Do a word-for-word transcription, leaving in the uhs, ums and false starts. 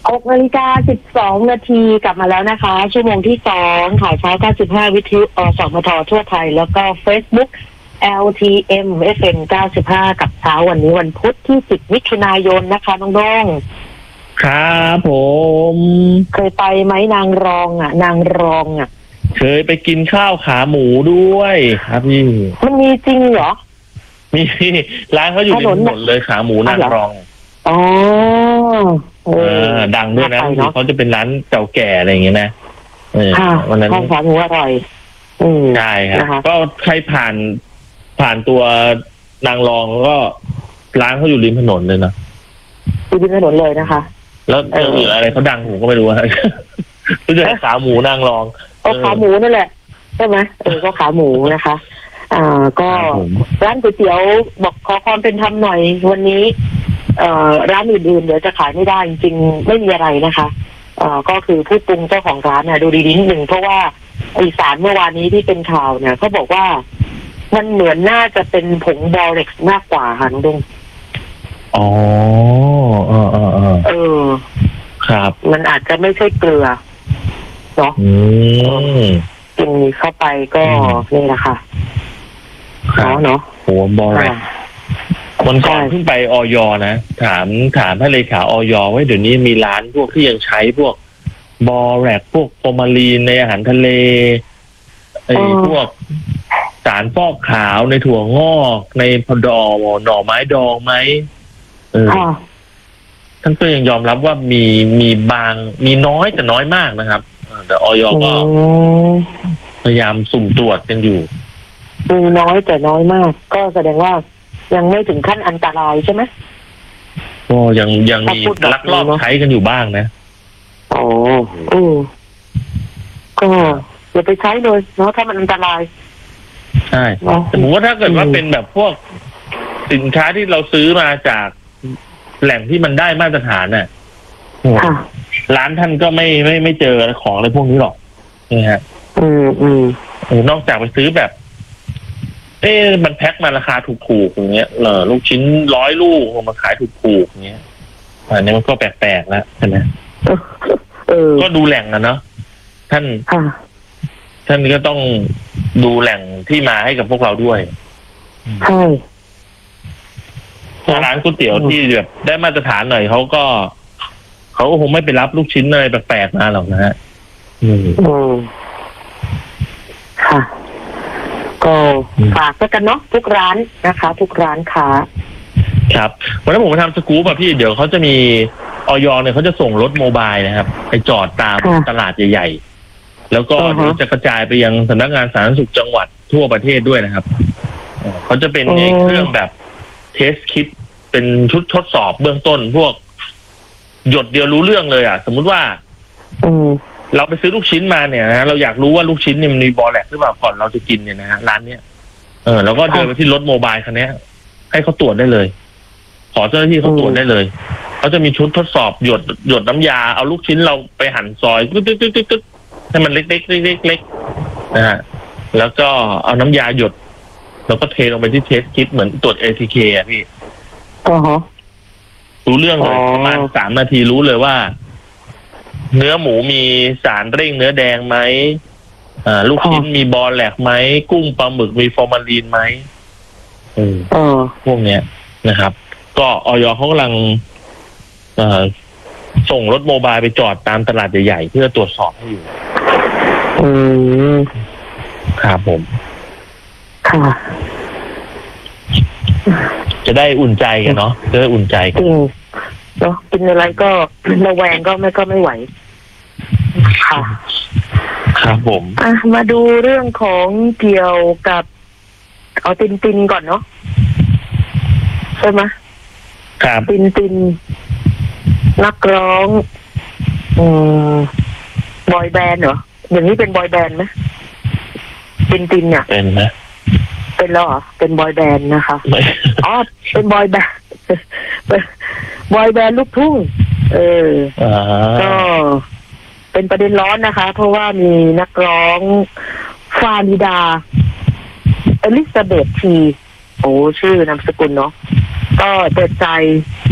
หกนาฬิกาสิบสองนาทีกลับมาแล้วนะคะชั่วโมงที่สองข่าวเช้าเก้าสิบห้าวิทยุอสมททั่วไทยแล้วก็ Facebook แอล ที เอ็ม เอฟ เอ็ม เก้าสิบห้ากับเช้าวันนี้วันพุธที่สิบมิถุนายนนะคะน้องดงครับผมเคยไปไหมนางรองอ่ะนางรองอ่ะเคยไปกินข้าวขาหมูด้วยครับพี่มันมีจริงเหรอมีร้านเขาอยู่ริมถนนเลยขาหมูนางรองอ๋อเออดังด้วยนะเขาจะเป็นร้านเก่าแก่อะไรอย่างเงี้ยนะเออวันนั้นข้าวขาหมูอร่อยใช่ครับก็ใครผ่านผ่านตัวนางรองก็ร้านเขาอยู่ริมถนนเลยนะอยู่ริมถนนเลยนะคะแล้วเรื่องอื่นอะไรเขาดังผมก็ไม่รู้ฮะรู้จักขาหมูนางรองก็ขาหมูนั่นแหละใช่ไหมเออก็ขาหมูนะคะอ่าก็ร้านก๋วยเตี๋ยวบอกขอความเป็นธรรมหน่อยวันนี้เอ่อร้านอื่นๆเดี๋ยวจะขายไม่ได้จริงๆไม่มีอะไรนะคะเอ่อก็คือผู้ปรุงเจ้าของร้านน่ะดูดีๆนิดนึงเพราะว่าอีสานเมื่อวานนี้ที่เป็นข่าวเนี่ยเขาบอกว่ามันเหมือนน่าจะเป็นผงบอเร็กซ์มากกว่าค่ะน้องดุงอ๋อเออเออเออครับมันอาจจะไม่ใช่เกลือเนาะอืมกินเข้าไปก็นี่แหละค่ะเนาะเนาะโหบอเร็กซ์วันก่อนเพิ่งไปอย.นะถามถามท่านเลขาอย.ว่าเดี๋ยวนี้มีร้านพวกที่ยังใช้พวกบอแรกพวกฟอร์มาลีนในอาหารทะเลไอ้พวกสารฟอกขาวในถั่วงอกในพดอหน่อไม้ดองไหมเออท่านก็ยังยอมรับว่ามีมีบางมีน้อยแต่น้อยมากนะครับแต่อย.ก็พยายามสุ่มตรวจกันอยู่มีน้อยแต่น้อยมากก็แสดงว่ายังไม่ถึงขั้นอันตรายใช่ไหมก็ยังยังมีลักลอบใช้กันอยู่บ้างนะอ๋ออือก็อย่าไปใช้เลยเนาะถ้ามันอันตรายใช่แต่ผมว่าถ้าเกิดว่าเป็นแบบพวกสินค้าที่เราซื้อมาจากแหล่งที่มันได้มาตรฐานน่ะร้านท่านก็ไม่ไม่ไม่เจอของอะไรพวกนี้หรอกนี่ฮะอืมอืมนอกจากไปซื้อแบบเอ๊ะมันแพ็คมาราคาถูกๆอย่างเงี้ยเออลูกชิ้นร้อยลูกมาขายถูกๆอย่างเงี้ยอันนี้มันก็แปลกๆแล้วใช่ไหมก็ดูแหล่งนะเนาะท่านท่านก็ต้องดูแหล่งที่มาให้กับพวกเราด้วยใช่ถ้าร้านก๋วยเตี๋ยวที่แบบได้มาตรฐานหน่อยเขาก็เขาก็คงไม่ไปรับลูกชิ้นอะไรแปลกๆมาหรอกนะฮะอืมค่ะก็ฝากกันเนาะทุกร้านนะคะ ทุกร้านค้าครับวันนั้นผมมาทำสกู๊ปอะพี่เดี๋ยวเขาจะมีอย.เนี่ยเขาจะส่งรถโมบายนะครับไปจอดตามตลาดใหญ่ๆแล้วก็เดี๋ยวจะกระจายไปยังสำนักงานสาธารณสุขจังหวัดทั่วประเทศด้วยนะครับเขาจะเป็นเครื่องแบบเทสคิดเป็นชุดทดสอบเบื้องต้นพวกหยดเดียวรู้เรื่องเลยอ่ะสมมุติว่าเราไปซื้อลูกชิ้นมาเนี่ยนะเราอยากรู้ว่าลูกชิ้นเนี่ยมันมีบอแลกหรือเปล่าก่อนเราจะกินเนี่ยนะฮะร้านเนี้ยเออเราก็เดินไปที่รถโมบายคันนี้ให้เขาตรวจได้เลยขอเจ้าหน้าที่เขาตรวจได้เลยเขาจะมีชุดทดสอบหยดหยดน้ำยาเอาลูกชิ้นเราไปหั่นซอยตึ๊ดตึ๊ดตึ๊ดตึ๊ดให้มันเล็กเล็กเล็กเล็กเล็กนะฮะแล้วก็เอาน้ำยาหยดแล้วก็เทลงไปที่เทสคิดเหมือนตรวจ เอ ที เค อ่ะพี่อ๋อรู้เรื่องเลยประมาณสามนาทีรู้เลยว่าเนื้อหมูมีสารเร่งเนื้อแดงไหมอ่าลูกชิ้นมีบอแลกไหมกุ้งปลาหมึกมีฟอร์มาลีนไหมเออพวกเนี้ยนะครับก็อย.เขากำลังเอ่อส่งรถโมบายไปจอดตามตลาดใหญ่ๆเพื่อตรวจสอบให้อยู่อืมครับผมค่ะจะได้อุ่นใจกันเนาะจะได้อุ่นใจกันเนาะกินอะไรก็ระแวงก็ไม่ก็ไม่ไหวค่ะครับผมอ่ะมาดูเรื่องของเกี่ยวกับเอาตินตินก่อนเนาะใช่ไหมครับตินตินนักร้องอืมบอยแบนด์เหรออย่างนี้เป็นบอยแบนด์ไหมตินตินเนี่ยเป็นไหมเป็นแล้วเหรอเป็นบอยแบนด์นะคะอ๋อเป็นบอยแบนด์บอยแบนด์ลูกทุ่งเออก็เป็นประเด็นร้อนนะคะเพราะว่ามีนักร้องฟาริดาเอลิซาเบธทีโอ้ชื่อนามสกุลเนาะก็เปิดใจ